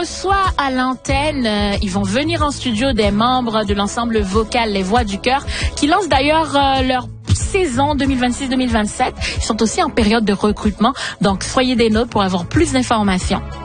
reçoit à l'antenne, ils vont venir en studio des membres de l'ensemble vocal Les Voix du Cœur, qui lancent d'ailleurs leur saison 2026-2027. Ils sont aussi en période de recrutement, donc soyez des nôtres pour avoir plus d'informations.